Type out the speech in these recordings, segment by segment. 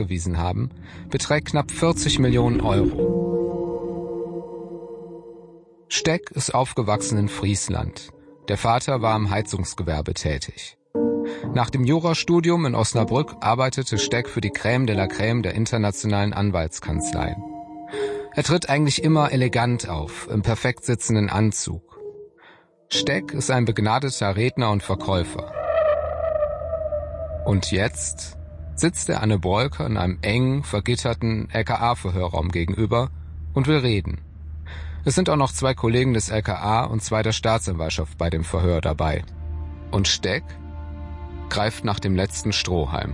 nachgewiesen haben, beträgt knapp 40 Millionen Euro. Steck ist aufgewachsen in Friesland. Der Vater war im Heizungsgewerbe tätig. Nach dem Jurastudium in Osnabrück arbeitete Steck für die Crème de la Crème der internationalen Anwaltskanzleien. Er tritt eigentlich immer elegant auf, im perfekt sitzenden Anzug. Steck ist ein begnadeter Redner und Verkäufer. Und jetzt sitzt er Anne Broiker in einem engen, vergitterten LKA-Verhörraum gegenüber und will reden. Es sind auch noch 2 Kollegen des LKA und 2 der Staatsanwaltschaft bei dem Verhör dabei. Und Steck greift nach dem letzten Strohhalm.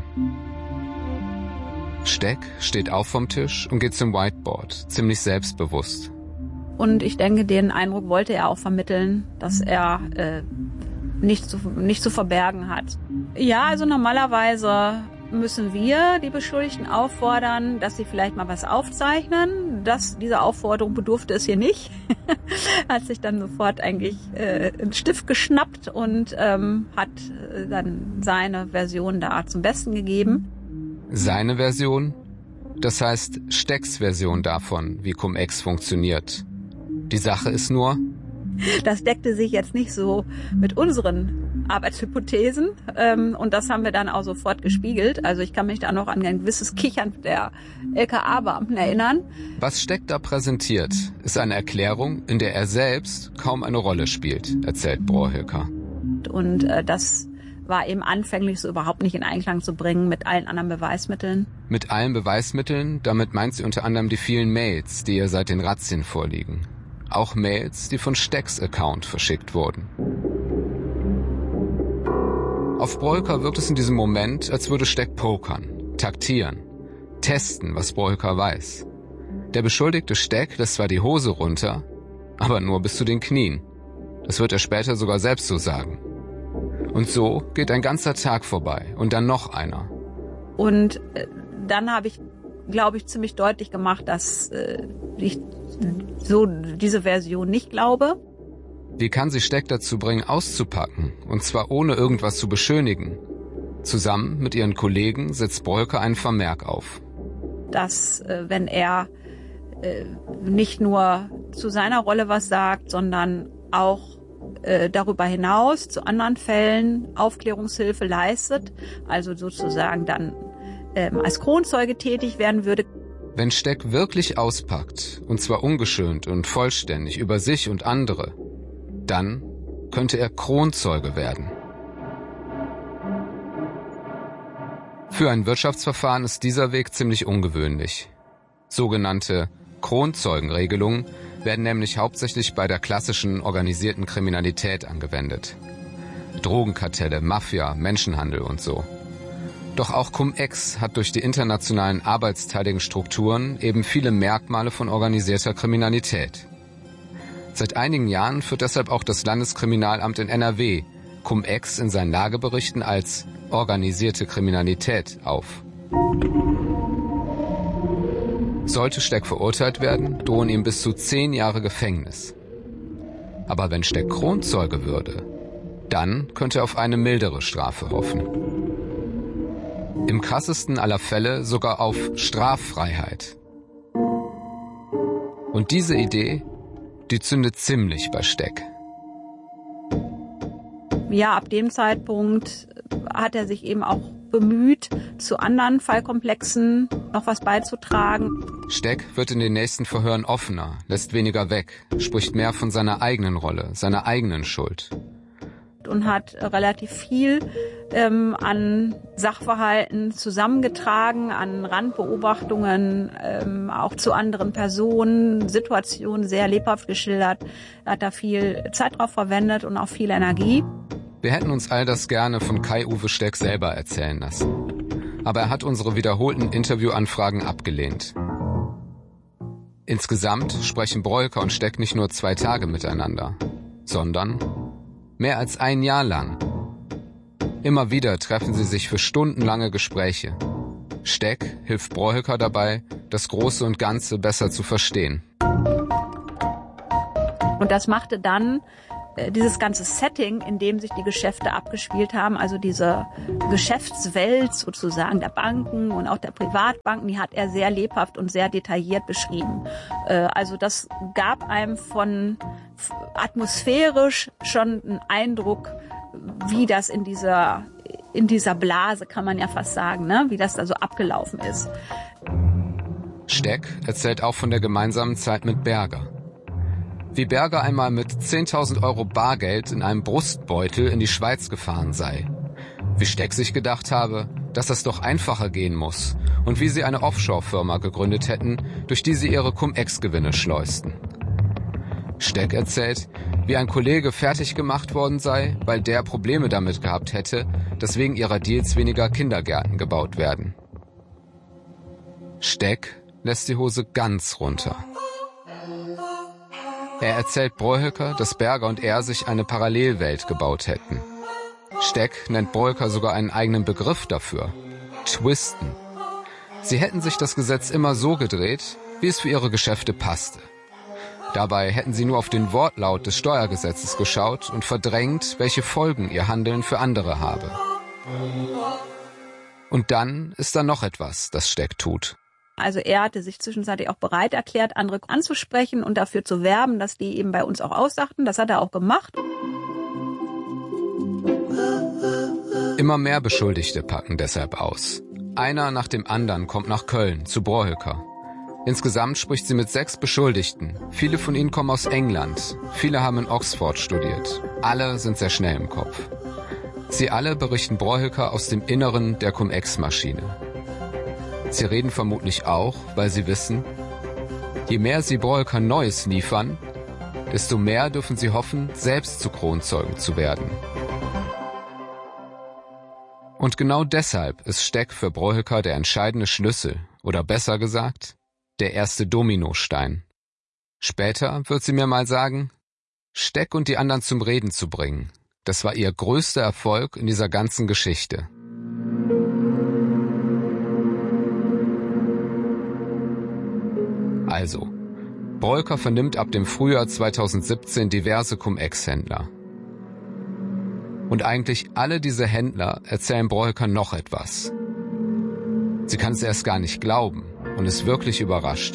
Steck steht auf vom Tisch und geht zum Whiteboard, ziemlich selbstbewusst. Und ich denke, den Eindruck wollte er auch vermitteln, dass er nicht zu verbergen hat. Ja, also normalerweise müssen wir die Beschuldigten auffordern, dass sie vielleicht mal was aufzeichnen. Diese Aufforderung bedurfte es hier nicht. Hat sich dann sofort eigentlich einen Stift geschnappt und hat dann seine Version da zum Besten gegeben. Seine Version? Das heißt Stecks Version davon, wie Cum-Ex funktioniert. Die Sache ist nur, das deckte sich jetzt nicht so mit unseren Arbeitshypothesen und das haben wir dann auch sofort gespiegelt. Also ich kann mich da noch an ein gewisses Kichern der LKA-Beamten erinnern. Was Steck da präsentiert, ist eine Erklärung, in der er selbst kaum eine Rolle spielt, erzählt Brohilker. Und das war eben anfänglich so überhaupt nicht in Einklang zu bringen mit allen anderen Beweismitteln. Mit allen Beweismitteln, damit meint sie unter anderem die vielen Mails, die ihr seit den Razzien vorliegen. Auch Mails, die von Stecks Account verschickt wurden. Auf Broiker wirkt es in diesem Moment, als würde Steck pokern, taktieren, testen, was Broiker weiß. Der beschuldigte Steck lässt zwar die Hose runter, aber nur bis zu den Knien. Das wird er später sogar selbst so sagen. Und so geht ein ganzer Tag vorbei und dann noch einer. Und dann habe ich, glaube ich, ziemlich deutlich gemacht, dass ich so diese Version nicht glaube. Wie kann sie Steck dazu bringen, auszupacken, und zwar ohne irgendwas zu beschönigen? Zusammen mit ihren Kollegen setzt Broiker einen Vermerk auf. Dass, wenn er nicht nur zu seiner Rolle was sagt, sondern auch darüber hinaus zu anderen Fällen Aufklärungshilfe leistet, also sozusagen dann als Kronzeuge tätig werden würde. Wenn Steck wirklich auspackt, und zwar ungeschönt und vollständig über sich und andere, dann könnte er Kronzeuge werden. Für ein Wirtschaftsverfahren ist dieser Weg ziemlich ungewöhnlich. Sogenannte Kronzeugenregelungen werden nämlich hauptsächlich bei der klassischen organisierten Kriminalität angewendet. Drogenkartelle, Mafia, Menschenhandel und so. Doch auch Cum-Ex hat durch die internationalen arbeitsteiligen Strukturen eben viele Merkmale von organisierter Kriminalität. Seit einigen Jahren führt deshalb auch das Landeskriminalamt in NRW Cum-Ex in seinen Lageberichten als organisierte Kriminalität auf. Sollte Steck verurteilt werden, drohen ihm bis zu 10 Jahre Gefängnis. Aber wenn Steck Kronzeuge würde, dann könnte er auf eine mildere Strafe hoffen. Im krassesten aller Fälle sogar auf Straffreiheit. Und diese Idee, die zündet ziemlich bei Steck. Ja, ab dem Zeitpunkt hat er sich eben auch bemüht, zu anderen Fallkomplexen noch was beizutragen. Steck wird in den nächsten Verhören offener, lässt weniger weg, spricht mehr von seiner eigenen Rolle, seiner eigenen Schuld. Und hat relativ viel an Sachverhalten zusammengetragen, an Randbeobachtungen, auch zu anderen Personen, Situationen sehr lebhaft geschildert. Er hat da viel Zeit drauf verwendet und auch viel Energie. Wir hätten uns all das gerne von Kai-Uwe Steck selber erzählen lassen. Aber er hat unsere wiederholten Interviewanfragen abgelehnt. Insgesamt sprechen Broiker und Steck nicht nur 2 Tage miteinander, sondern mehr als 1 Jahr lang. Immer wieder treffen sie sich für stundenlange Gespräche. Steck hilft Broiker dabei, das Große und Ganze besser zu verstehen. Und das machte dann dieses ganze Setting, in dem sich die Geschäfte abgespielt haben, also diese Geschäftswelt sozusagen der Banken und auch der Privatbanken, die hat er sehr lebhaft und sehr detailliert beschrieben. Also das gab einem von atmosphärisch schon einen Eindruck, wie das in dieser Blase, kann man ja fast sagen, ne? Wie das da so abgelaufen ist. Steck erzählt auch von der gemeinsamen Zeit mit Berger. Wie Berger einmal mit 10.000 Euro Bargeld in einem Brustbeutel in die Schweiz gefahren sei. Wie Steck sich gedacht habe, dass das doch einfacher gehen muss und wie sie eine Offshore-Firma gegründet hätten, durch die sie ihre Cum-Ex-Gewinne schleusten. Steck erzählt, wie ein Kollege fertig gemacht worden sei, weil der Probleme damit gehabt hätte, dass wegen ihrer Deals weniger Kindergärten gebaut werden. Steck lässt die Hose ganz runter. Er erzählt Broehecker, dass Berger und er sich eine Parallelwelt gebaut hätten. Steck nennt Broehecker sogar einen eigenen Begriff dafür: Twisten. Sie hätten sich das Gesetz immer so gedreht, wie es für ihre Geschäfte passte. Dabei hätten sie nur auf den Wortlaut des Steuergesetzes geschaut und verdrängt, welche Folgen ihr Handeln für andere habe. Und dann ist da noch etwas, das Steck tut. Also er hatte sich zwischenzeitlich auch bereit erklärt, andere anzusprechen und dafür zu werben, dass die eben bei uns auch aussachten. Das hat er auch gemacht. Immer mehr Beschuldigte packen deshalb aus. Einer nach dem anderen kommt nach Köln, zu Broehecker. Insgesamt spricht sie mit 6 Beschuldigten. Viele von ihnen kommen aus England. Viele haben in Oxford studiert. Alle sind sehr schnell im Kopf. Sie alle berichten Broehecker aus dem Inneren der Cum-Ex-Maschine. Sie reden vermutlich auch, weil sie wissen, je mehr sie Broehecker Neues liefern, desto mehr dürfen sie hoffen, selbst zu Kronzeugen zu werden. Und genau deshalb ist Steck für Broehecker der entscheidende Schlüssel, oder besser gesagt, der erste Dominostein. Später wird sie mir mal sagen, Steck und die anderen zum Reden zu bringen, das war ihr größter Erfolg in dieser ganzen Geschichte. Also, Broehecker vernimmt ab dem Frühjahr 2017 diverse Cum-Ex-Händler. Und eigentlich alle diese Händler erzählen Broehecker noch etwas. Sie kann es erst gar nicht glauben und ist wirklich überrascht.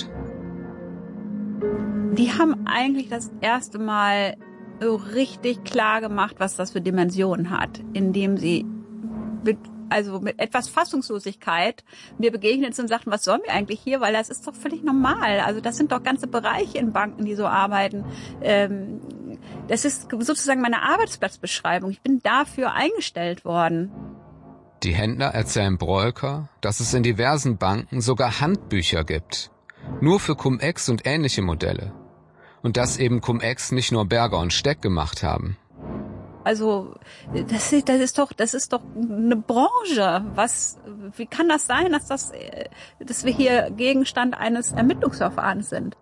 Die haben eigentlich das erste Mal so richtig klar gemacht, was das für Dimensionen hat, indem sie mit etwas Fassungslosigkeit mir begegnet sind und sagten, was sollen wir eigentlich hier, weil das ist doch völlig normal. Also das sind doch ganze Bereiche in Banken, die so arbeiten. Das ist sozusagen meine Arbeitsplatzbeschreibung. Ich bin dafür eingestellt worden. Die Händler erzählen Broehecker, dass es in diversen Banken sogar Handbücher gibt. Nur für Cum-Ex und ähnliche Modelle. Und dass eben Cum-Ex nicht nur Berger und Steck gemacht haben. Also das ist doch eine Branche. Wie kann das sein, dass wir hier Gegenstand eines Ermittlungsverfahrens sind?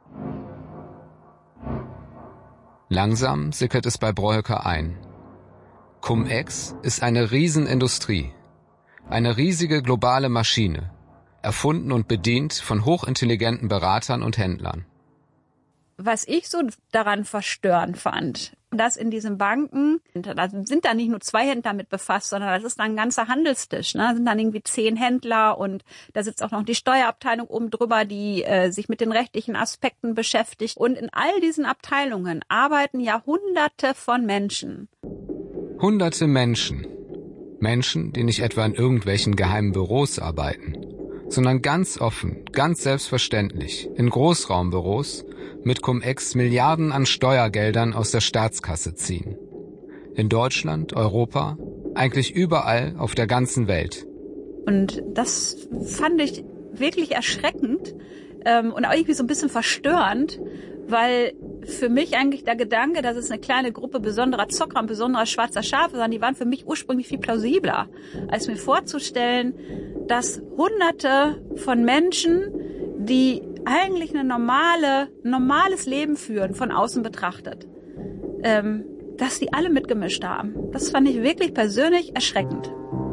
Langsam sickert es bei Broehecker ein. Cum-Ex ist eine Riesenindustrie. Eine riesige globale Maschine. Erfunden und bedient von hochintelligenten Beratern und Händlern. Was ich so daran verstörend fand, dass in diesen Banken, da sind da nicht nur 2 Händler mit befasst, sondern das ist dann ein ganzer Handelstisch. Ne? Da sind dann irgendwie 10 Händler und da sitzt auch noch die Steuerabteilung oben drüber, die sich mit den rechtlichen Aspekten beschäftigt. Und in all diesen Abteilungen arbeiten ja Hunderte von Menschen. Hunderte Menschen. Menschen, die nicht etwa in irgendwelchen geheimen Büros arbeiten, sondern ganz offen, ganz selbstverständlich in Großraumbüros mit Cum-Ex Milliarden an Steuergeldern aus der Staatskasse ziehen. In Deutschland, Europa, eigentlich überall auf der ganzen Welt. Und das fand ich wirklich erschreckend und auch irgendwie so ein bisschen verstörend, weil für mich eigentlich der Gedanke, dass es eine kleine Gruppe besonderer Zocker und besonderer schwarzer Schafe waren, die waren für mich ursprünglich viel plausibler, als mir vorzustellen, dass Hunderte von Menschen, die eigentlich ein normales Leben führen, von außen betrachtet, dass die alle mitgemischt haben. Das fand ich wirklich persönlich erschreckend.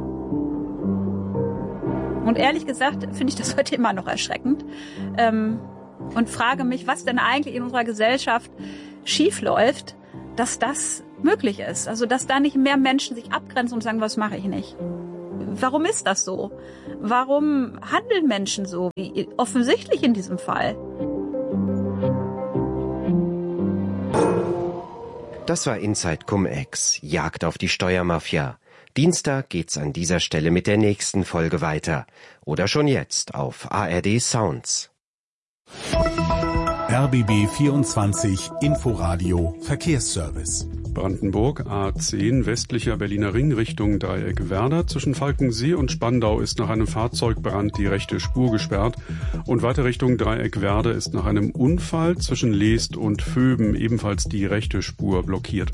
Und ehrlich gesagt finde ich das heute immer noch erschreckend. Und frage mich, was denn eigentlich in unserer Gesellschaft schiefläuft, dass das möglich ist. Also dass da nicht mehr Menschen sich abgrenzen und sagen, was mache ich nicht. Warum ist das so? Warum handeln Menschen so, wie offensichtlich in diesem Fall? Das war Inside Cum-Ex, Jagd auf die Steuermafia. Dienstag geht's an dieser Stelle mit der nächsten Folge weiter. Oder schon jetzt auf ARD Sounds. RBB 24 Inforadio Verkehrsservice. Brandenburg A10 westlicher Berliner Ring Richtung Dreieck Werder. Zwischen Falkensee und Spandau ist nach einem Fahrzeugbrand die rechte Spur gesperrt. Und weiter Richtung Dreieck Werder ist nach einem Unfall zwischen Leest und Vöben ebenfalls die rechte Spur blockiert.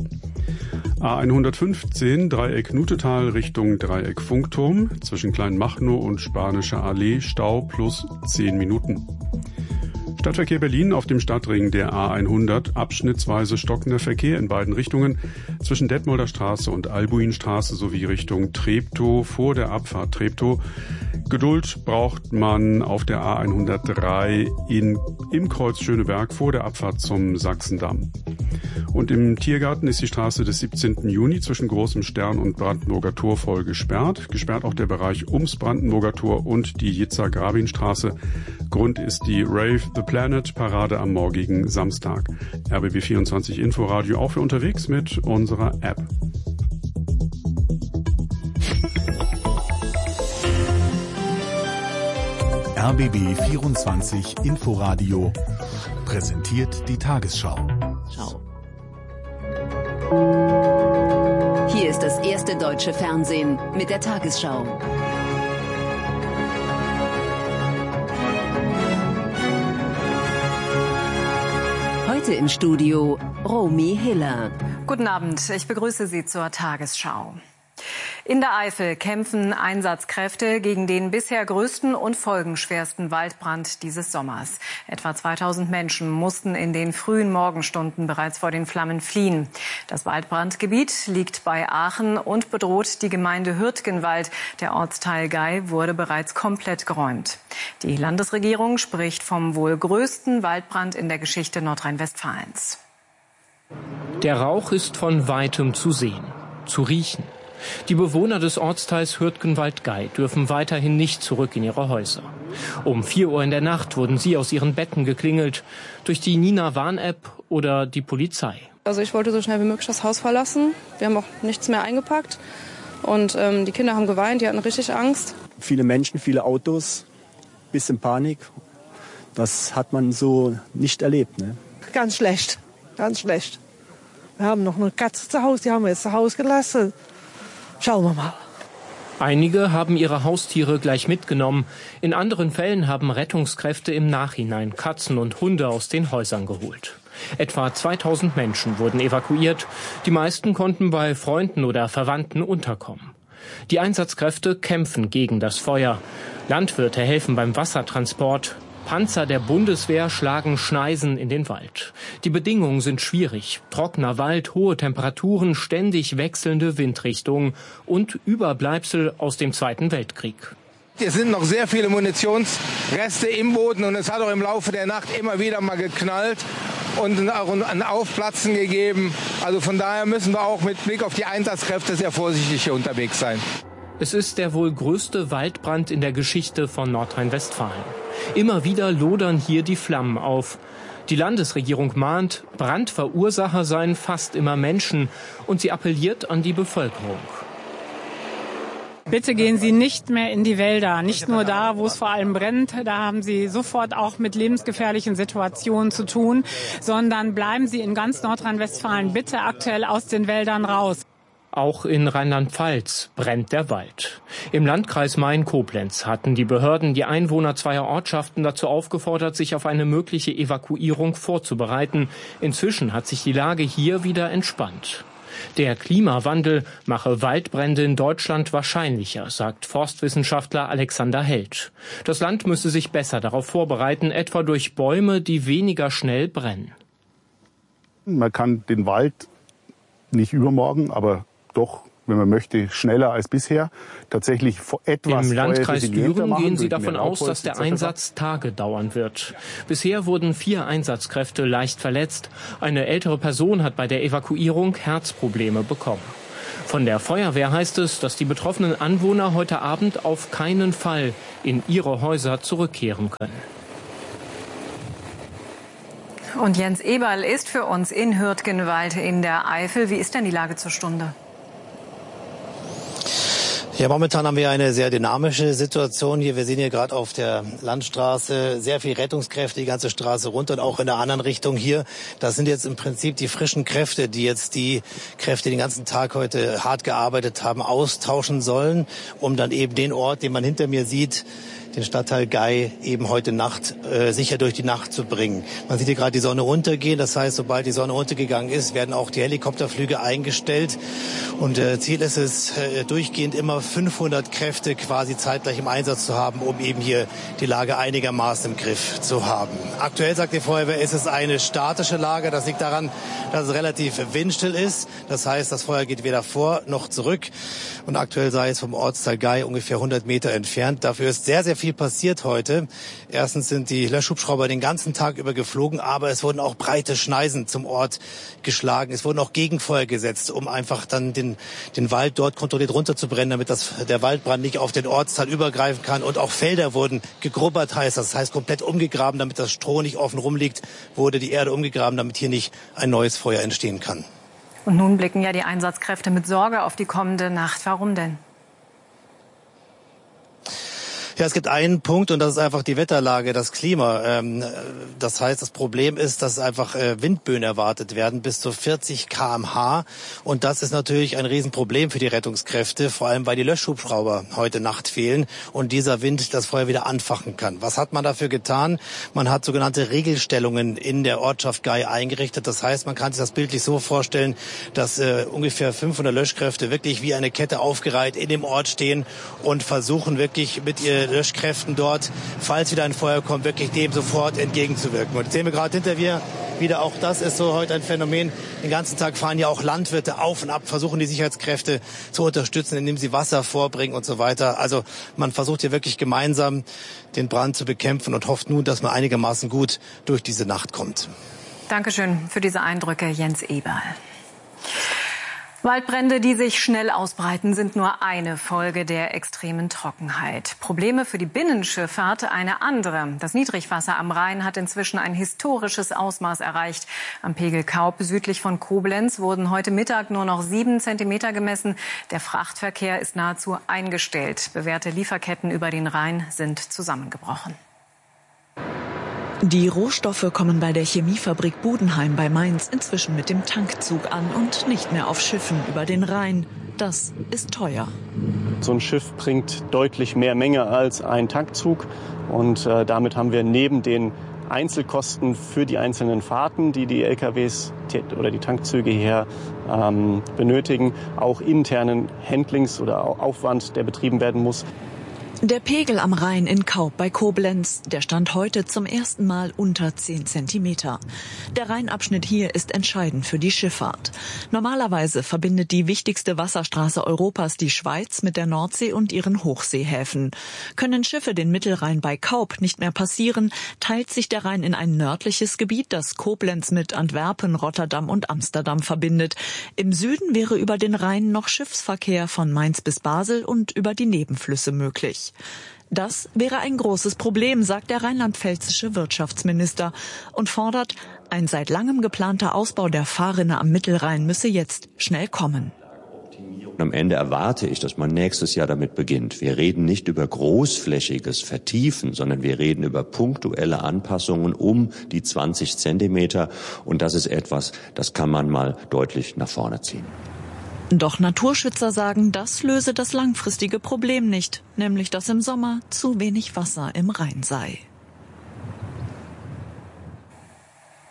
A115 Dreieck Nutetal Richtung Dreieck Funkturm. Zwischen Kleinmachnow und Spanischer Allee Stau plus 10 Minuten. Stadtverkehr Berlin auf dem Stadtring der A100, abschnittsweise stockender Verkehr in beiden Richtungen zwischen Detmolder Straße und Albuinstraße sowie Richtung Treptow vor der Abfahrt Treptow. Geduld braucht man auf der A103 im Kreuz Schöneberg vor der Abfahrt zum Sachsendamm. Und im Tiergarten ist die Straße des 17. Juni zwischen Großem Stern und Brandenburger Tor voll gesperrt. Gesperrt auch der Bereich ums Brandenburger Tor und die Jitzar-Grabin-Straße. Grund ist die Rave the Planet Parade am morgigen Samstag. RBB 24 Inforadio auch für unterwegs mit unserer App. RBB 24 Inforadio präsentiert die Tagesschau. Schau. Hier ist das erste deutsche Fernsehen mit der Tagesschau. Heute im Studio Romy Hiller. Guten Abend, ich begrüße Sie zur Tagesschau. In der Eifel kämpfen Einsatzkräfte gegen den bisher größten und folgenschwersten Waldbrand dieses Sommers. Etwa 2000 Menschen mussten in den frühen Morgenstunden bereits vor den Flammen fliehen. Das Waldbrandgebiet liegt bei Aachen und bedroht die Gemeinde Hürtgenwald. Der Ortsteil Gei wurde bereits komplett geräumt. Die Landesregierung spricht vom wohl größten Waldbrand in der Geschichte Nordrhein-Westfalens. Der Rauch ist von weitem zu sehen, zu riechen. Die Bewohner des Ortsteils Hürtgenwald-Gei dürfen weiterhin nicht zurück in ihre Häuser. Um 4 Uhr in der Nacht wurden sie aus ihren Betten geklingelt, durch die Nina-Warn-App oder die Polizei. Also ich wollte so schnell wie möglich das Haus verlassen. Wir haben auch nichts mehr eingepackt. Und die Kinder haben geweint, die hatten richtig Angst. Viele Menschen, viele Autos, bisschen Panik. Das hat man so nicht erlebt, ne? Ganz schlecht, ganz schlecht. Wir haben noch eine Katze zu Hause, die haben wir jetzt zu Hause gelassen. Schauen wir mal. Einige haben ihre Haustiere gleich mitgenommen. In anderen Fällen haben Rettungskräfte im Nachhinein Katzen und Hunde aus den Häusern geholt. Etwa 2000 Menschen wurden evakuiert. Die meisten konnten bei Freunden oder Verwandten unterkommen. Die Einsatzkräfte kämpfen gegen das Feuer. Landwirte helfen beim Wassertransport. Panzer der Bundeswehr schlagen Schneisen in den Wald. Die Bedingungen sind schwierig. Trockener Wald, hohe Temperaturen, ständig wechselnde Windrichtungen und Überbleibsel aus dem Zweiten Weltkrieg. Es sind noch sehr viele Munitionsreste im Boden und es hat auch im Laufe der Nacht immer wieder mal geknallt und auch ein Aufplatzen gegeben. Also von daher müssen wir auch mit Blick auf die Einsatzkräfte sehr vorsichtig hier unterwegs sein. Es ist der wohl größte Waldbrand in der Geschichte von Nordrhein-Westfalen. Immer wieder lodern hier die Flammen auf. Die Landesregierung mahnt, Brandverursacher seien fast immer Menschen und sie appelliert an die Bevölkerung. Bitte gehen Sie nicht mehr in die Wälder, nicht nur da, wo es vor allem brennt, da haben Sie sofort auch mit lebensgefährlichen Situationen zu tun, sondern bleiben Sie in ganz Nordrhein-Westfalen bitte aktuell aus den Wäldern raus. Auch in Rheinland-Pfalz brennt der Wald. Im Landkreis Main-Koblenz hatten die Behörden die Einwohner zweier Ortschaften dazu aufgefordert, sich auf eine mögliche Evakuierung vorzubereiten. Inzwischen hat sich die Lage hier wieder entspannt. Der Klimawandel mache Waldbrände in Deutschland wahrscheinlicher, sagt Forstwissenschaftler Alexander Held. Das Land müsse sich besser darauf vorbereiten, etwa durch Bäume, die weniger schnell brennen. Man kann den Wald nicht übermorgen, aber doch wenn man möchte, schneller als bisher. Tatsächlich etwas im Landkreis Düren gehen sie davon aus, dass der etc. Einsatz Tage dauern wird. Bisher wurden 4 Einsatzkräfte leicht verletzt. Eine ältere Person hat bei der Evakuierung Herzprobleme bekommen. Von der Feuerwehr heißt es, dass die betroffenen Anwohner heute Abend auf keinen Fall in ihre Häuser zurückkehren können. Und Jens Eberl ist für uns in Hürtgenwald in der Eifel. Wie ist denn die Lage zur Stunde? Ja, momentan haben wir eine sehr dynamische Situation hier. Wir sehen hier gerade auf der Landstraße sehr viel Rettungskräfte, die ganze Straße runter und auch in der anderen Richtung hier. Das sind jetzt im Prinzip die frischen Kräfte, die jetzt die Kräfte, die den ganzen Tag heute hart gearbeitet haben, austauschen sollen, um dann eben den Ort, den man hinter mir sieht, den Stadtteil Gei eben heute Nacht sicher durch die Nacht zu bringen. Man sieht hier gerade die Sonne untergehen. Das heißt, sobald die Sonne untergegangen ist, werden auch die Helikopterflüge eingestellt. Und Ziel ist es, durchgehend immer 500 Kräfte quasi zeitgleich im Einsatz zu haben, um eben hier die Lage einigermaßen im Griff zu haben. Aktuell, sagt die Feuerwehr, ist es eine statische Lage. Das liegt daran, dass es relativ windstill ist. Das heißt, das Feuer geht weder vor noch zurück. Und aktuell sei es vom Ortsteil Gei ungefähr 100 Meter entfernt. Dafür ist sehr, sehr viel passiert heute. Erstens sind die Löschhubschrauber den ganzen Tag über geflogen, aber es wurden auch breite Schneisen zum Ort geschlagen. Es wurden auch Gegenfeuer gesetzt, um einfach dann den Wald dort kontrolliert runterzubrennen, damit der Waldbrand nicht auf den Ortsteil übergreifen kann. Und auch Felder wurden gegrubbert, das heißt komplett umgegraben, damit das Stroh nicht offen rumliegt, wurde die Erde umgegraben, damit hier nicht ein neues Feuer entstehen kann. Und nun blicken ja die Einsatzkräfte mit Sorge auf die kommende Nacht. Warum denn? Ja, es gibt einen Punkt und das ist einfach die Wetterlage, das Klima. Das heißt, das Problem ist, dass einfach Windböen erwartet werden bis zu 40 km/h. Und das ist natürlich ein Riesenproblem für die Rettungskräfte, vor allem weil die Löschhubschrauber heute Nacht fehlen und dieser Wind das Feuer wieder anfachen kann. Was hat man dafür getan? Man hat sogenannte Regelstellungen in der Ortschaft Gei eingerichtet. Das heißt, man kann sich das bildlich so vorstellen, dass ungefähr 500 Löschkräfte wirklich wie eine Kette aufgereiht in dem Ort stehen und versuchen wirklich mit ihren Löschkräften dort, falls wieder ein Feuer kommt, wirklich dem sofort entgegenzuwirken. Und jetzt sehen wir gerade hinter mir wieder, auch das ist so heute ein Phänomen. Den ganzen Tag fahren ja auch Landwirte auf und ab, versuchen die Sicherheitskräfte zu unterstützen, indem sie Wasser vorbringen und so weiter. Also man versucht hier wirklich gemeinsam den Brand zu bekämpfen und hofft nun, dass man einigermaßen gut durch diese Nacht kommt. Dankeschön für diese Eindrücke, Jens Eberl. Waldbrände, die sich schnell ausbreiten, sind nur eine Folge der extremen Trockenheit. Probleme für die Binnenschifffahrt eine andere. Das Niedrigwasser am Rhein hat inzwischen ein historisches Ausmaß erreicht. Am Pegel Kaup südlich von Koblenz wurden heute Mittag nur noch 7 Zentimeter gemessen. Der Frachtverkehr ist nahezu eingestellt. Bewährte Lieferketten über den Rhein sind zusammengebrochen. Die Rohstoffe kommen bei der Chemiefabrik Budenheim bei Mainz inzwischen mit dem Tankzug an und nicht mehr auf Schiffen über den Rhein. Das ist teuer. So ein Schiff bringt deutlich mehr Menge als ein Tankzug. Und damit haben wir neben den Einzelkosten für die einzelnen Fahrten, die die LKWs oder die Tankzüge hier benötigen, auch internen Handlings- oder Aufwand, der betrieben werden muss. Der Pegel am Rhein in Kaup bei Koblenz, der stand heute zum ersten Mal unter 10 Zentimeter. Der Rheinabschnitt hier ist entscheidend für die Schifffahrt. Normalerweise verbindet die wichtigste Wasserstraße Europas die Schweiz mit der Nordsee und ihren Hochseehäfen. Können Schiffe den Mittelrhein bei Kaup nicht mehr passieren, teilt sich der Rhein in ein nördliches Gebiet, das Koblenz mit Antwerpen, Rotterdam und Amsterdam verbindet. Im Süden wäre über den Rhein noch Schiffsverkehr von Mainz bis Basel und über die Nebenflüsse möglich. Das wäre ein großes Problem, sagt der rheinland-pfälzische Wirtschaftsminister und fordert, ein seit langem geplanter Ausbau der Fahrrinne am Mittelrhein müsse jetzt schnell kommen. Am Ende erwarte ich, dass man nächstes Jahr damit beginnt. Wir reden nicht über großflächiges Vertiefen, sondern wir reden über punktuelle Anpassungen um die 20 Zentimeter. Und das ist etwas, das kann man mal deutlich nach vorne ziehen. Doch Naturschützer sagen, das löse das langfristige Problem nicht, nämlich dass im Sommer zu wenig Wasser im Rhein sei.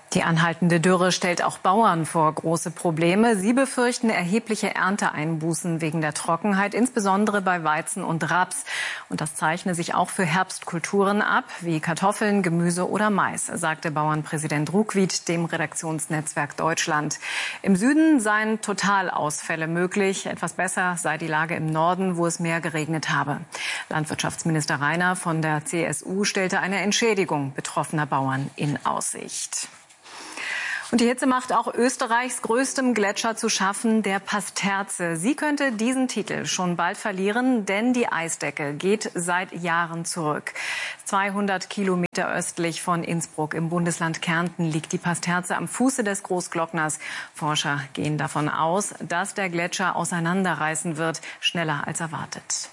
Die anhaltende Dürre stellt auch Bauern vor große Probleme. Sie befürchten erhebliche Ernteeinbußen wegen der Trockenheit, insbesondere bei Weizen und Raps. Und das zeichne sich auch für Herbstkulturen ab, wie Kartoffeln, Gemüse oder Mais, sagte Bauernpräsident Ruckwied dem Redaktionsnetzwerk Deutschland. Im Süden seien Totalausfälle möglich. Etwas besser sei die Lage im Norden, wo es mehr geregnet habe. Landwirtschaftsminister Rainer von der CSU stellte eine Entschädigung betroffener Bauern in Aussicht. Und die Hitze macht auch Österreichs größtem Gletscher zu schaffen, der Pasterze. Sie könnte diesen Titel schon bald verlieren, denn die Eisdecke geht seit Jahren zurück. 200 Kilometer östlich von Innsbruck im Bundesland Kärnten liegt die Pasterze am Fuße des Großglockners. Forscher gehen davon aus, dass der Gletscher auseinanderreißen wird, schneller als erwartet.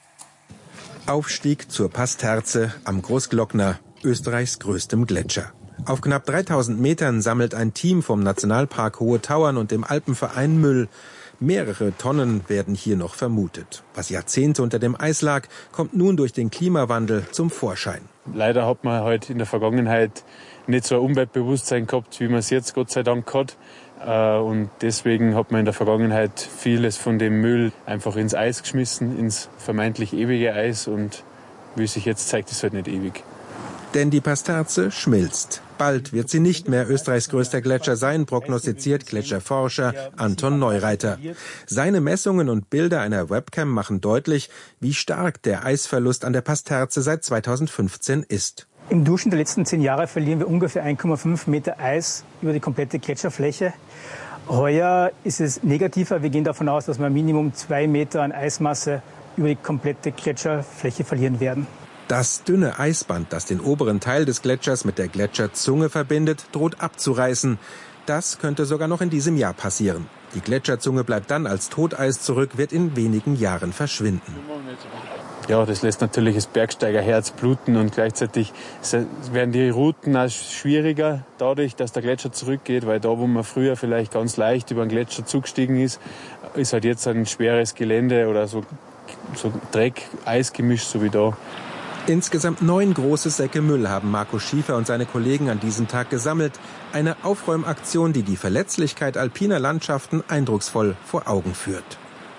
Aufstieg zur Pasterze am Großglockner, Österreichs größtem Gletscher. Auf knapp 3000 Metern sammelt ein Team vom Nationalpark Hohe Tauern und dem Alpenverein Müll. Mehrere Tonnen werden hier noch vermutet. Was Jahrzehnte unter dem Eis lag, kommt nun durch den Klimawandel zum Vorschein. Leider hat man halt in der Vergangenheit nicht so ein Umweltbewusstsein gehabt, wie man es jetzt Gott sei Dank hat. Und deswegen hat man in der Vergangenheit vieles von dem Müll einfach ins Eis geschmissen, ins vermeintlich ewige Eis. Und wie sich jetzt zeigt, ist es halt nicht ewig. Denn die Pasterze schmilzt. Bald wird sie nicht mehr Österreichs größter Gletscher sein, prognostiziert Gletscherforscher Anton Neureiter. Seine Messungen und Bilder einer Webcam machen deutlich, wie stark der Eisverlust an der Pasterze seit 2015 ist. Im Durchschnitt der letzten 10 Jahre verlieren wir ungefähr 1,5 Meter Eis über die komplette Gletscherfläche. Heuer ist es negativer. Wir gehen davon aus, dass wir Minimum 2 Meter an Eismasse über die komplette Gletscherfläche verlieren werden. Das dünne Eisband, das den oberen Teil des Gletschers mit der Gletscherzunge verbindet, droht abzureißen. Das könnte sogar noch in diesem Jahr passieren. Die Gletscherzunge bleibt dann als Toteis zurück, wird in wenigen Jahren verschwinden. Ja, das lässt natürlich das Bergsteigerherz bluten und gleichzeitig werden die Routen auch schwieriger dadurch, dass der Gletscher zurückgeht, weil da, wo man früher vielleicht ganz leicht über den Gletscher zugestiegen ist halt jetzt ein schweres Gelände oder so Dreck-Eis-Gemisch, so wie da. Insgesamt 9 große Säcke Müll haben Markus Schiefer und seine Kollegen an diesem Tag gesammelt. Eine Aufräumaktion, die die Verletzlichkeit alpiner Landschaften eindrucksvoll vor Augen führt.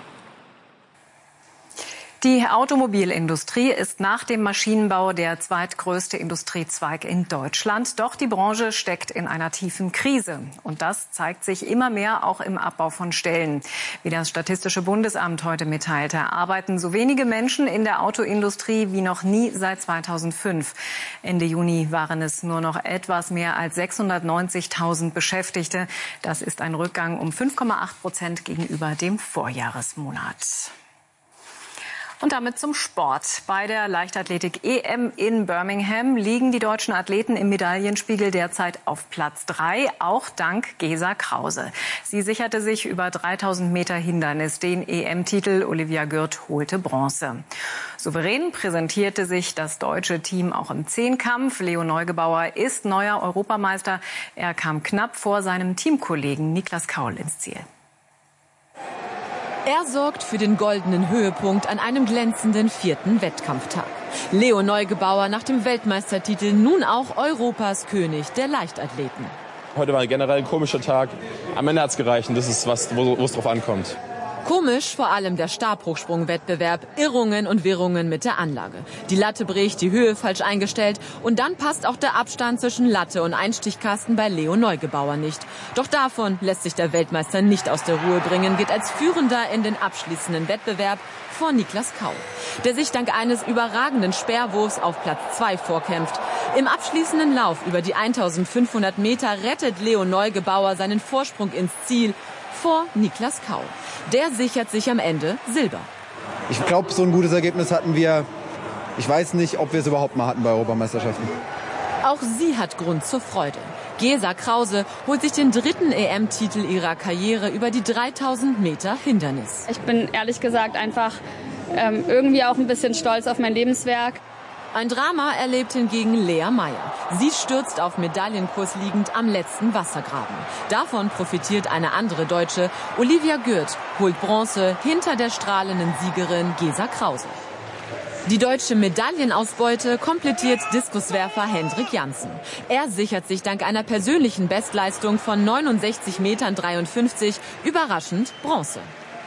Die Automobilindustrie ist nach dem Maschinenbau der zweitgrößte Industriezweig in Deutschland. Doch die Branche steckt in einer tiefen Krise. Und das zeigt sich immer mehr auch im Abbau von Stellen. Wie das Statistische Bundesamt heute mitteilte, arbeiten so wenige Menschen in der Autoindustrie wie noch nie seit 2005. Ende Juni waren es nur noch etwas mehr als 690.000 Beschäftigte. Das ist ein Rückgang um 5,8% gegenüber dem Vorjahresmonat. Und damit zum Sport. Bei der Leichtathletik-EM in Birmingham liegen die deutschen Athleten im Medaillenspiegel derzeit auf Platz 3, auch dank Gesa Krause. Sie sicherte sich über 3000 Meter Hindernis den EM-Titel. Olivia Gürt holte Bronze. Souverän präsentierte sich das deutsche Team auch im Zehnkampf. Leo Neugebauer ist neuer Europameister. Er kam knapp vor seinem Teamkollegen Niklas Kaul ins Ziel. Er sorgt für den goldenen Höhepunkt an einem glänzenden 4. Wettkampftag. Leo Neugebauer nach dem Weltmeistertitel nun auch Europas König der Leichtathleten. Heute war generell ein komischer Tag. Am Ende hat es gereicht und das ist was, wo es drauf ankommt. Komisch vor allem der Stabhochsprung-Wettbewerb, Irrungen und Wirrungen mit der Anlage. Die Latte bricht, die Höhe falsch eingestellt und dann passt auch der Abstand zwischen Latte und Einstichkasten bei Leo Neugebauer nicht. Doch davon lässt sich der Weltmeister nicht aus der Ruhe bringen, geht als Führender in den abschließenden Wettbewerb vor Niklas Kaul, der sich dank eines überragenden Speerwurfs auf Platz 2 vorkämpft. Im abschließenden Lauf über die 1500 Meter rettet Leo Neugebauer seinen Vorsprung ins Ziel vor Niklas Kaul. Der sichert sich am Ende Silber. Ich glaube, so ein gutes Ergebnis hatten wir, ich weiß nicht, ob wir es überhaupt mal hatten bei Europameisterschaften. Auch sie hat Grund zur Freude. Gesa Krause holt sich den 3. EM-Titel ihrer Karriere über die 3000 Meter Hindernis. Ich bin ehrlich gesagt einfach irgendwie auch ein bisschen stolz auf mein Lebenswerk. Ein Drama erlebt hingegen Lea Meyer. Sie stürzt auf Medaillenkurs liegend am letzten Wassergraben. Davon profitiert eine andere Deutsche. Olivia Gürt holt Bronze hinter der strahlenden Siegerin Gesa Krause. Die deutsche Medaillenausbeute komplettiert Diskuswerfer Hendrik Janssen. Er sichert sich dank einer persönlichen Bestleistung von 69,53 Metern überraschend Bronze.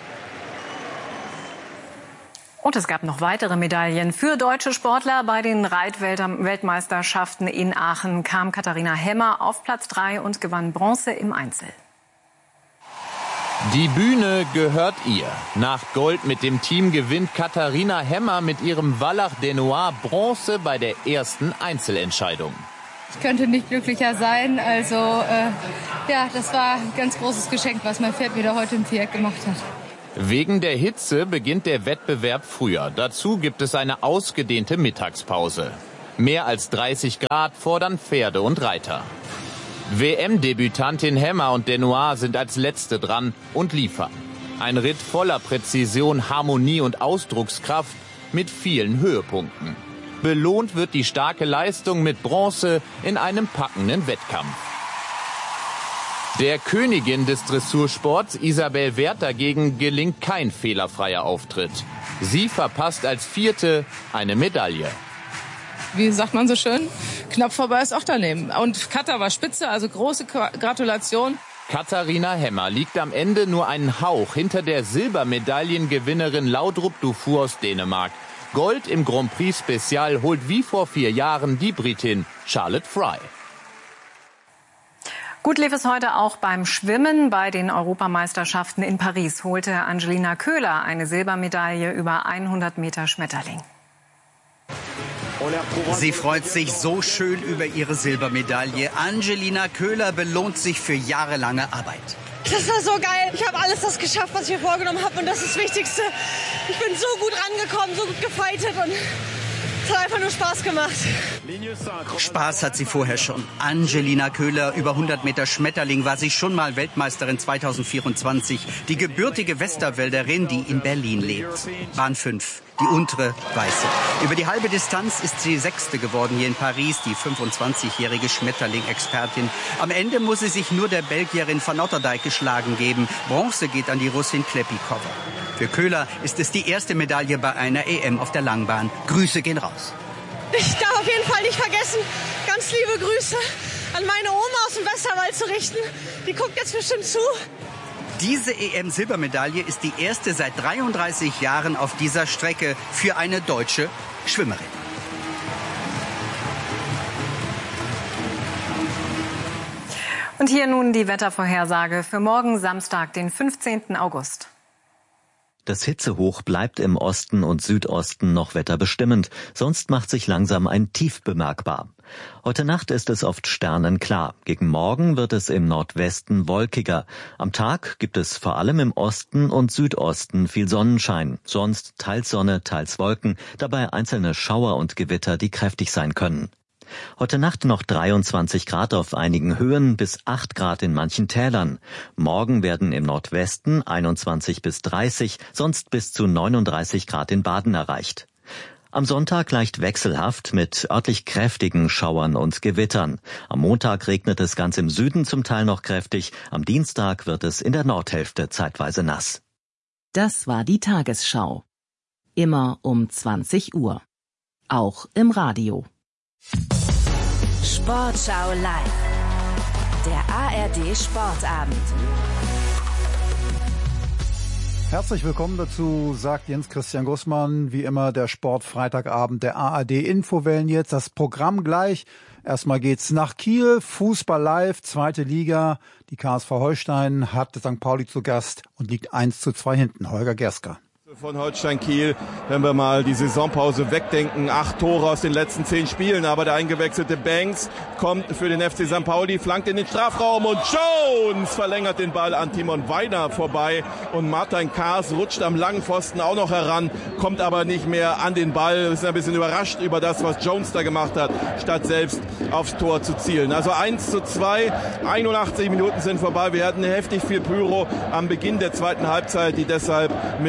Und es gab noch weitere Medaillen für deutsche Sportler. Bei den Reitweltmeisterschaften in Aachen kam Katharina Hemmer auf Platz 3 und gewann Bronze im Einzel. Die Bühne gehört ihr. Nach Gold mit dem Team gewinnt Katharina Hemmer mit ihrem Wallach Denoir Bronze bei der ersten Einzelentscheidung. Ich könnte nicht glücklicher sein. Also das war ein ganz großes Geschenk, was mein Pferd mir da heute im Viereck gemacht hat. Wegen der Hitze beginnt der Wettbewerb früher. Dazu gibt es eine ausgedehnte Mittagspause. Mehr als 30 Grad fordern Pferde und Reiter. WM-Debütantin Hemmer und Denoir sind als Letzte dran und liefern. Ein Ritt voller Präzision, Harmonie und Ausdruckskraft mit vielen Höhepunkten. Belohnt wird die starke Leistung mit Bronze in einem packenden Wettkampf. Der Königin des Dressursports, Isabel Werth, dagegen gelingt kein fehlerfreier Auftritt. Sie verpasst als Vierte eine Medaille. Wie sagt man so schön? Knapp vorbei ist auch daneben. Und Katha war spitze, also große Gratulation. Katharina Hemmer liegt am Ende nur einen Hauch hinter der Silbermedaillengewinnerin Laudrup Dufour aus Dänemark. Gold im Grand Prix Special holt wie vor 4 Jahren die Britin Charlotte Fry. Gut lief es heute auch beim Schwimmen. Bei den Europameisterschaften in Paris holte Angelina Köhler eine Silbermedaille über 100 Meter Schmetterling. Sie freut sich so schön über ihre Silbermedaille. Angelina Köhler belohnt sich für jahrelange Arbeit. Das war so geil. Ich habe alles das geschafft, was ich mir vorgenommen habe. Und das ist das Wichtigste. Ich bin so gut rangekommen, so gut gefightet und es hat einfach nur Spaß gemacht. Spaß hat sie vorher schon. Angelina Köhler, über 100 Meter Schmetterling, war sie schon mal Weltmeisterin 2024. Die gebürtige Westerwälderin, die in Berlin lebt. Bahn 5, die untere, weiße. Über die halbe Distanz ist sie Sechste geworden hier in Paris, die 25-jährige Schmetterling-Expertin. Am Ende muss sie sich nur der Belgierin Van Otterdijk geschlagen geben. Bronze geht an die Russin Klepikova. Für Köhler ist es die erste Medaille bei einer EM auf der Langbahn. Grüße gehen raus. Ich darf auf jeden Fall nicht vergessen, ganz liebe Grüße an meine Oma aus dem Westerwald zu richten. Die guckt jetzt bestimmt zu. Diese EM-Silbermedaille ist die erste seit 33 Jahren auf dieser Strecke für eine deutsche Schwimmerin. Und hier nun die Wettervorhersage für morgen Samstag, den 15. August. Das Hitzehoch bleibt im Osten und Südosten noch wetterbestimmend, sonst macht sich langsam ein Tief bemerkbar. Heute Nacht ist es oft sternenklar. Gegen Morgen wird es im Nordwesten wolkiger. Am Tag gibt es vor allem im Osten und Südosten viel Sonnenschein. Sonst teils Sonne, teils Wolken, dabei einzelne Schauer und Gewitter, die kräftig sein können. Heute Nacht noch 23 Grad auf einigen Höhen bis 8 Grad in manchen Tälern. Morgen werden im Nordwesten 21 bis 30, sonst bis zu 39 Grad in Baden erreicht. Am Sonntag leicht wechselhaft mit örtlich kräftigen Schauern und Gewittern. Am Montag regnet es ganz im Süden zum Teil noch kräftig. Am Dienstag wird es in der Nordhälfte zeitweise nass. Das war die Tagesschau. Immer um 20 Uhr. Auch im Radio. Sportschau live. Der ARD Sportabend. Herzlich willkommen dazu, sagt Jens Christian Gussmann. Wie immer der Sportfreitagabend der ARD Infowellen jetzt. Das Programm gleich. Erstmal geht's nach Kiel. Fußball live, 2. Liga. Die KSV Holstein hat St. Pauli zu Gast und liegt 1:2 hinten. Holger Gersker. Von Holstein Kiel, wenn wir mal die Saisonpause wegdenken, 8 Tore aus den letzten 10 Spielen, aber der eingewechselte Banks kommt für den FC St. Pauli, flankt in den Strafraum und Jones verlängert den Ball an Timon Weiner vorbei und Martin Kaas rutscht am langen Pfosten auch noch heran, kommt aber nicht mehr an den Ball, ist ein bisschen überrascht über das, was Jones da gemacht hat, statt selbst aufs Tor zu zielen. Also 1:2, 81 Minuten sind vorbei, wir hatten heftig viel Pyro am Beginn der zweiten Halbzeit, die deshalb mit 5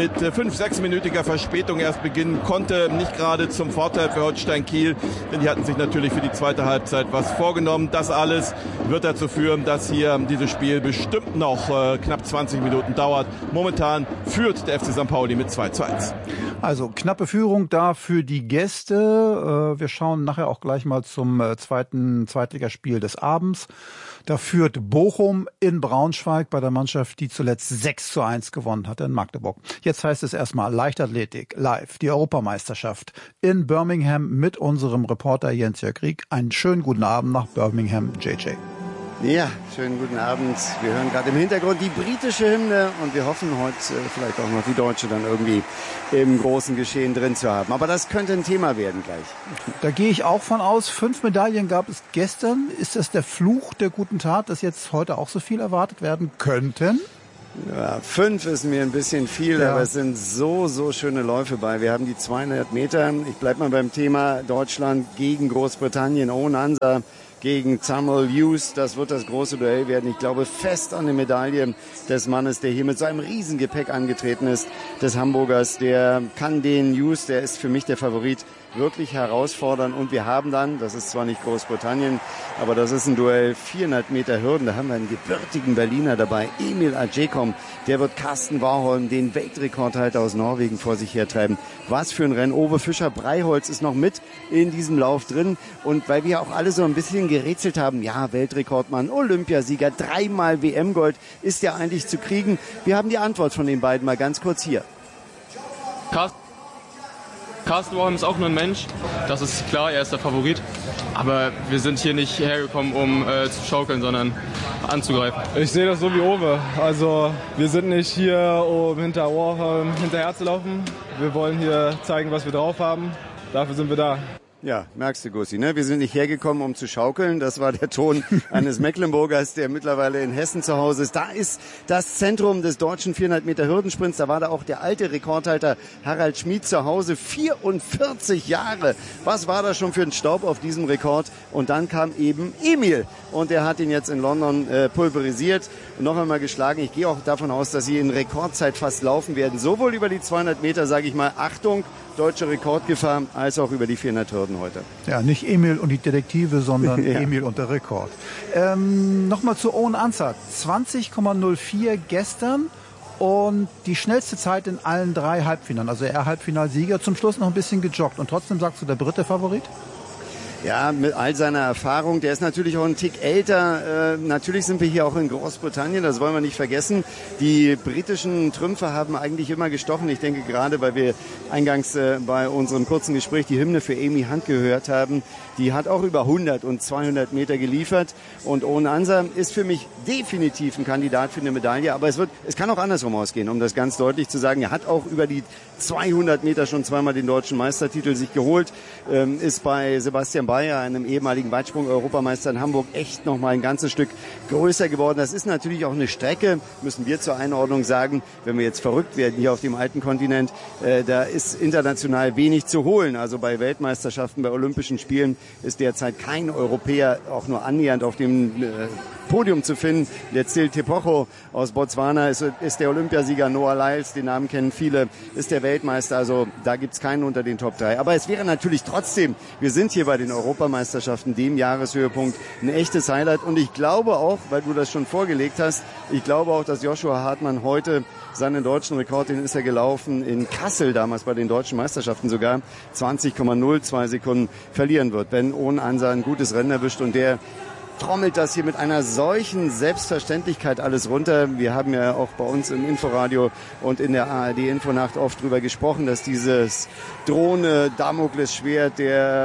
5-6-minütiger Verspätung erst beginnen konnte. Nicht gerade zum Vorteil für Holstein Kiel, denn die hatten sich natürlich für die zweite Halbzeit was vorgenommen. Das alles wird dazu führen, dass hier dieses Spiel bestimmt noch knapp 20 Minuten dauert. Momentan führt der FC St. Pauli mit 2:1. Also knappe Führung da für die Gäste. Wir schauen nachher auch gleich mal zum zweiten Zweitligaspiel des Abends. Da führt Bochum in Braunschweig bei der Mannschaft, die zuletzt 6:1 gewonnen hat in Magdeburg. Jetzt heißt es erstmal Leichtathletik live, die Europameisterschaft in Birmingham mit unserem Reporter Jens-Jörg Rieck. Einen schönen guten Abend nach Birmingham, JJ. Ja, schönen guten Abend. Wir hören gerade im Hintergrund die britische Hymne und wir hoffen heute vielleicht auch noch die deutsche dann irgendwie im großen Geschehen drin zu haben. Aber das könnte ein Thema werden gleich. Da gehe ich auch von aus. 5 Medaillen gab es gestern. Ist das der Fluch der guten Tat, dass jetzt heute auch so viel erwartet werden könnten? Ja, 5 ist mir ein bisschen viel, aber es sind so schöne Läufe bei. Wir haben die 200 Meter. Ich bleibe mal beim Thema Deutschland gegen Großbritannien. Owen Ansa gegen Samuel Hughes. Das wird das große Duell werden. Ich glaube fest an die Medaille des Mannes, der hier mit seinem Riesengepäck angetreten ist, des Hamburgers. Der kann den Hughes, der ist für mich der Favorit, wirklich herausfordern. Und wir haben dann, das ist zwar nicht Großbritannien, aber das ist ein Duell, 400 Meter Hürden. Da haben wir einen gebürtigen Berliner dabei, Emil Adjekom. Der wird Carsten Warholm, den Weltrekordhalter aus Norwegen, vor sich hertreiben. Was für ein Rennen. Owe Fischer-Breiholz ist noch mit in diesem Lauf drin. Und weil wir auch alle so ein bisschen gerätselt haben, ja, Weltrekordmann, Olympiasieger, 3-mal WM-Gold, ist ja eigentlich zu kriegen. Wir haben die Antwort von den beiden mal ganz kurz hier. Carsten Warholm ist auch nur ein Mensch, das ist klar, er ist der Favorit. Aber wir sind hier nicht hergekommen, um zu schaukeln, sondern anzugreifen. Ich sehe das so wie Owe. Also wir sind nicht hier, um hinter Warholm hinterher zu laufen. Wir wollen hier zeigen, was wir drauf haben. Dafür sind wir da. Ja, merkst du, Gussi, ne? Wir sind nicht hergekommen, um zu schaukeln. Das war der Ton eines Mecklenburgers, der mittlerweile in Hessen zu Hause ist. Da ist das Zentrum des deutschen 400 Meter Hürdensprints. Da war da auch der alte Rekordhalter Harald Schmid zu Hause. 44 Jahre. Was war da schon für ein Staub auf diesem Rekord? Und dann kam eben Emil. Und der hat ihn jetzt in London pulverisiert und noch einmal geschlagen. Ich gehe auch davon aus, dass sie in Rekordzeit fast laufen werden. Sowohl über die 200 Meter, sage ich mal, Achtung, deutsche Rekordgefahr, als auch über die 400 Hürden heute. Ja, nicht Emil und die Detektive, sondern ja. Emil und der Rekord. Nochmal zu Owen Ansa. 20,04 gestern und die schnellste Zeit in allen 3 Halbfinalen. Also er Halbfinalsieger, zum Schluss noch ein bisschen gejoggt. Und trotzdem sagst du, der Brite Favorit? Ja, mit all seiner Erfahrung, der ist natürlich auch ein Tick älter. Natürlich sind wir hier auch in Großbritannien, das wollen wir nicht vergessen. Die britischen Trümpfe haben eigentlich immer gestochen. Ich denke gerade, weil wir eingangs bei unserem kurzen Gespräch die Hymne für Amy Hunt gehört haben, die hat auch über 100 und 200 Meter geliefert. Und Owen Ansa ist für mich definitiv ein Kandidat für eine Medaille. Aber es kann auch andersrum ausgehen, um das ganz deutlich zu sagen. Er hat auch über die 200 Meter schon zweimal den deutschen Meistertitel sich geholt, ist bei Sebastian Bayer, einem ehemaligen Weitsprung-Europameister in Hamburg, echt noch mal ein ganzes Stück größer geworden. Das ist natürlich auch eine Strecke, müssen wir zur Einordnung sagen, wenn wir jetzt verrückt werden hier auf dem alten Kontinent, da ist international wenig zu holen. Also bei Weltmeisterschaften, bei Olympischen Spielen ist derzeit kein Europäer auch nur annähernd auf dem Podium zu finden. Der Tsil Tepocho aus Botswana ist der Olympiasieger. Noah Lyles, den Namen kennen viele, ist der Weltmeister. Also da gibt's keinen unter den Top 3. Aber es wäre natürlich trotzdem, wir sind hier bei den Europameisterschaften, dem Jahreshöhepunkt, ein echtes Highlight. Und ich glaube auch, weil du das schon vorgelegt hast, ich glaube auch, dass Joshua Hartmann heute seinen deutschen Rekord, den ist er gelaufen in Kassel damals bei den deutschen Meisterschaften sogar, 20,02 Sekunden verlieren wird, wenn Owen Ansa ein gutes Rennen erwischt. Und der trommelt das hier mit einer solchen Selbstverständlichkeit alles runter. Wir haben ja auch bei uns im Inforadio und in der ARD-Infonacht oft drüber gesprochen, dass dieses drohende Damoklesschwert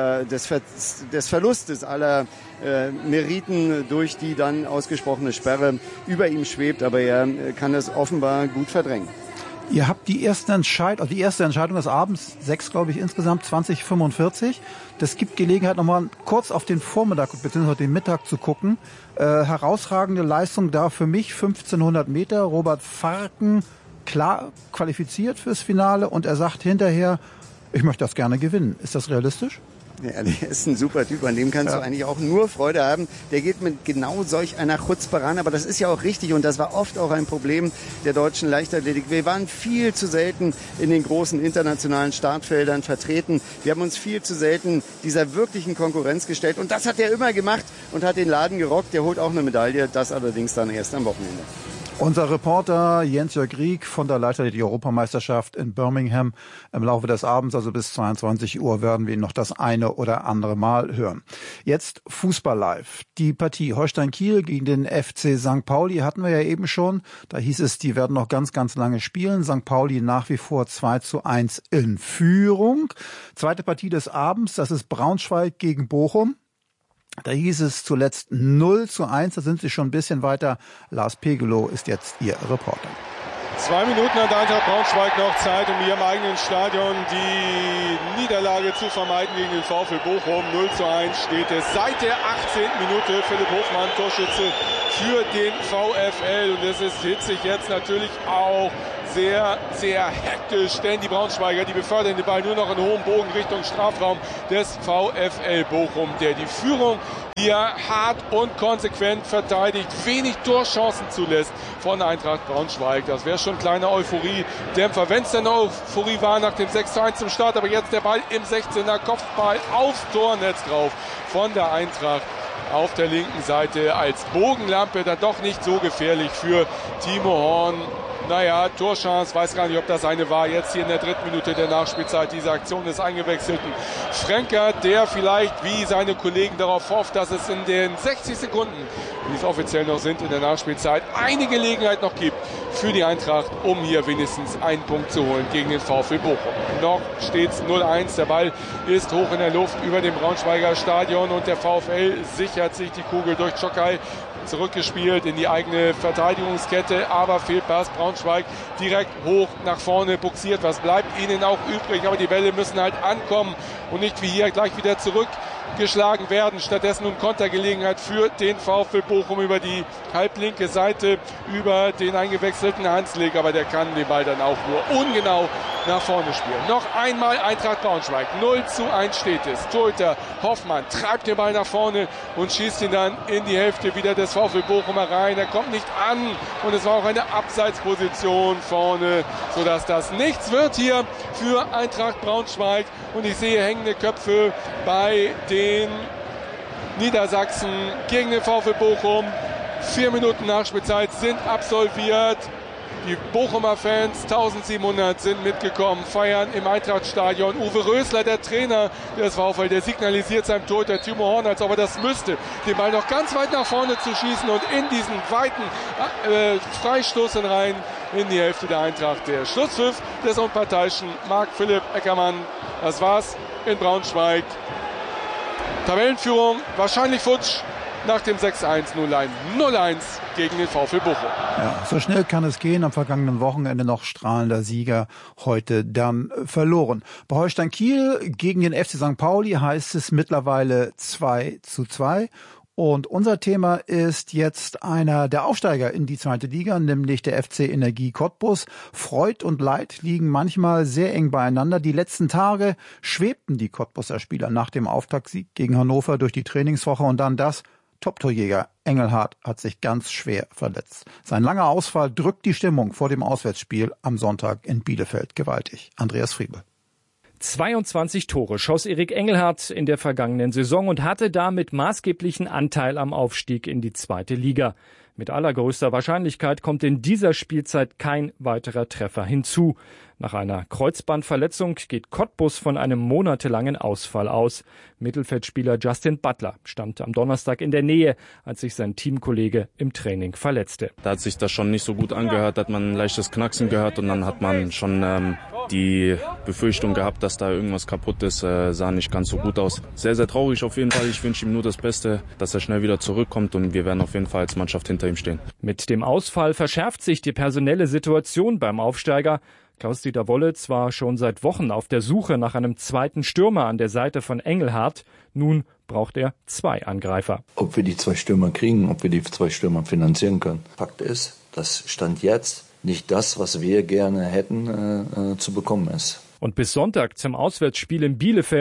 des Verlustes aller Meriten durch die dann ausgesprochene Sperre über ihm schwebt. Aber er kann es offenbar gut verdrängen. Ihr habt die erste Entscheidung des Abends, 6, glaube ich, insgesamt 20:45. Das gibt Gelegenheit, nochmal kurz auf den Vormittag bzw. den Mittag zu gucken. Herausragende Leistung da für mich, 1500 Meter. Robert Farken, klar qualifiziert fürs Finale und er sagt hinterher, ich möchte das gerne gewinnen. Ist das realistisch? Ja, der ist ein super Typ, an dem kannst du eigentlich auch nur Freude haben. Der geht mit genau solch einer Chutzpe ran, aber das ist ja auch richtig und das war oft auch ein Problem der deutschen Leichtathletik. Wir waren viel zu selten in den großen internationalen Startfeldern vertreten. Wir haben uns viel zu selten dieser wirklichen Konkurrenz gestellt und das hat er immer gemacht und hat den Laden gerockt. Der holt auch eine Medaille, das allerdings dann erst am Wochenende. Unser Reporter Jens-Jörg Rieck von der Leichtathletik-Europameisterschaft in Birmingham. Im Laufe des Abends, also bis 22 Uhr, werden wir ihn noch das eine oder andere Mal hören. Jetzt Fußball live. Die Partie Holstein Kiel gegen den FC St. Pauli hatten wir ja eben schon. Da hieß es, die werden noch ganz, ganz lange spielen. St. Pauli nach wie vor 2:1 in Führung. Zweite Partie des Abends, das ist Braunschweig gegen Bochum. Da hieß es zuletzt 0:1, da sind sie schon ein bisschen weiter. Lars Pegelow ist jetzt Ihr Reporter. 2 Minuten hat Eintracht Braunschweig noch Zeit, um hier im eigenen Stadion die Niederlage zu vermeiden gegen den VfL Bochum. 0:1 steht es seit der 18. Minute. Philipp Hofmann, Torschütze für den VfL. Und es ist hitzig jetzt natürlich auch sehr, sehr hektisch, denn die Braunschweiger, die befördern den Ball nur noch in hohem Bogen Richtung Strafraum des VfL Bochum, der die Führung hier hart und konsequent verteidigt, wenig Torchancen zulässt von Eintracht Braunschweig. Das wäre schon ein kleiner Euphorie-Dämpfer, wenn es denn eine Euphorie war nach dem 6:1 zum Start, aber jetzt der Ball im 16er, Kopfball aufs Tornetz drauf von der Eintracht. Auf der linken Seite als Bogenlampe, dann doch nicht so gefährlich für Timo Horn. Naja, Torchance, weiß gar nicht, ob das eine war. Jetzt hier in der 3. Minute der Nachspielzeit diese Aktion des eingewechselten Fränker, der vielleicht wie seine Kollegen darauf hofft, dass es in den 60 Sekunden, wie es offiziell noch sind, in der Nachspielzeit eine Gelegenheit noch gibt für die Eintracht, um hier wenigstens einen Punkt zu holen gegen den VfL Bochum. Noch steht es 0:1, der Ball ist hoch in der Luft über dem Braunschweiger Stadion und der VfL sichert sich die Kugel durch Czokaj. Zurückgespielt in die eigene Verteidigungskette, aber Fehlpass, Braunschweig direkt hoch nach vorne buxiert. Was bleibt ihnen auch übrig? Aber die Bälle müssen halt ankommen und nicht wie hier gleich wieder zurückgeschlagen werden. Stattdessen nun Kontergelegenheit für den VfL Bochum über die halblinke Seite, über den eingewechselten Hanslik, aber der kann den Ball dann auch nur ungenau nach vorne spielen. Noch einmal Eintracht Braunschweig. 0:1 steht es. Torhüter Hoffmann treibt den Ball nach vorne und schießt ihn dann in die Hälfte wieder des VfL Bochum rein. Er kommt nicht an und es war auch eine Abseitsposition vorne, sodass das nichts wird hier für Eintracht Braunschweig. Und ich sehe hängende Köpfe bei den Niedersachsen gegen den VfL Bochum. 4 Minuten Nachspielzeit sind absolviert. Die Bochumer Fans, 1700 sind mitgekommen, feiern im Eintrachtstadion. Uwe Rösler, der Trainer des VfL, der signalisiert seinem Torhüter Timo Horn, als ob er das müsste, den Ball noch ganz weit nach vorne zu schießen und in diesen weiten Freistoß rein in die Hälfte der Eintracht. Der Schlusspfiff des unparteiischen Marc-Philipp Eckermann. Das war's in Braunschweig. Tabellenführung wahrscheinlich futsch nach dem 6:1, 0:1 gegen den VfL Bochum. Ja, so schnell kann es gehen. Am vergangenen Wochenende noch strahlender Sieger, heute dann verloren. Bei Holstein Kiel gegen den FC St. Pauli heißt es mittlerweile 2:2. Und unser Thema ist jetzt einer der Aufsteiger in die 2. Liga, nämlich der FC Energie Cottbus. Freud und Leid liegen manchmal sehr eng beieinander. Die letzten Tage schwebten die Cottbuser Spieler nach dem Auftaktsieg gegen Hannover durch die Trainingswoche und dann das. Top-Torjäger Engelhardt hat sich ganz schwer verletzt. Sein langer Ausfall drückt die Stimmung vor dem Auswärtsspiel am Sonntag in Bielefeld gewaltig. Andreas Friebe. 22 Tore schoss Erik Engelhardt in der vergangenen Saison und hatte damit maßgeblichen Anteil am Aufstieg in die 2. Liga. Mit allergrößter Wahrscheinlichkeit kommt in dieser Spielzeit kein weiterer Treffer hinzu. Nach einer Kreuzbandverletzung geht Cottbus von einem monatelangen Ausfall aus. Mittelfeldspieler Justin Butler stand am Donnerstag in der Nähe, als sich sein Teamkollege im Training verletzte. Da hat sich das schon nicht so gut angehört, hat man ein leichtes Knacksen gehört und dann hat man schon die Befürchtung gehabt, dass da irgendwas kaputt ist, sah nicht ganz so gut aus. Sehr, sehr traurig auf jeden Fall. Ich wünsche ihm nur das Beste, dass er schnell wieder zurückkommt und wir werden auf jeden Fall als Mannschaft hinter ihm stehen. Mit dem Ausfall verschärft sich die personelle Situation beim Aufsteiger. Klaus-Dieter Wollitz war schon seit Wochen auf der Suche nach einem zweiten Stürmer an der Seite von Engelhardt. Nun braucht er 2 Angreifer. Ob wir die 2 Stürmer kriegen, ob wir die 2 Stürmer finanzieren können. Fakt ist, das Stand jetzt nicht das, was wir gerne hätten, zu bekommen ist. Und bis Sonntag zum Auswärtsspiel in Bielefeld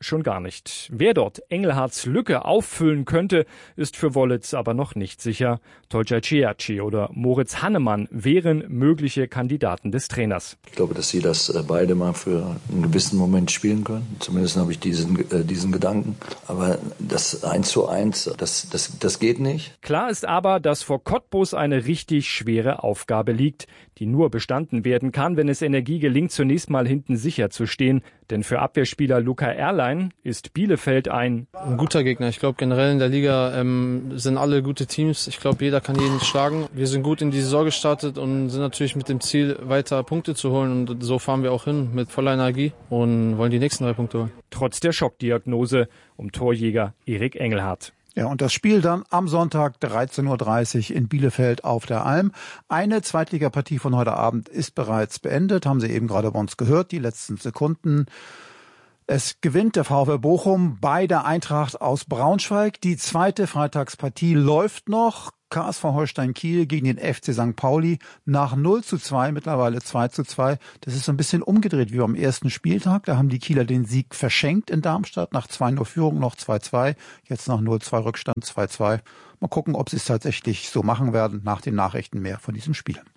schon gar nicht. Wer dort Engelhardts Lücke auffüllen könnte, ist für Wollitz aber noch nicht sicher. Tolga Ciacci oder Moritz Hannemann wären mögliche Kandidaten des Trainers. Ich glaube, dass sie das beide mal für einen gewissen Moment spielen können. Zumindest habe ich diesen Gedanken. Aber das 1:1, das geht nicht. Klar ist aber, dass vor Cottbus eine richtig schwere Aufgabe liegt, die nur bestanden werden kann, wenn es Energie gelingt, zunächst mal hinten sicher zu stehen. Denn für Abwehrspieler Luca Erlein ist Bielefeld ein guter Gegner. Ich glaube, generell in der Liga sind alle gute Teams. Ich glaube, jeder kann jeden schlagen. Wir sind gut in die Saison gestartet und sind natürlich mit dem Ziel, weiter Punkte zu holen. Und so fahren wir auch hin mit voller Energie und wollen die nächsten 3 Punkte holen. Trotz der Schockdiagnose um Torjäger Erik Engelhardt. Ja, und das Spiel dann am Sonntag 13:30 Uhr in Bielefeld auf der Alm. Eine Zweitligapartie von heute Abend ist bereits beendet, haben Sie eben gerade bei uns gehört, die letzten Sekunden. Es gewinnt der VfL Bochum bei der Eintracht aus Braunschweig. Die zweite Freitagspartie läuft noch. KSV Holstein Kiel gegen den FC St. Pauli nach 0:2, mittlerweile 2:2. Das ist so ein bisschen umgedreht wie beim ersten Spieltag. Da haben die Kieler den Sieg verschenkt in Darmstadt. Nach 2:0 Führung noch 2:2. Jetzt nach 0:2 Rückstand 2:2. Mal gucken, ob sie es tatsächlich so machen werden. Nach den Nachrichten mehr von diesem Spiel.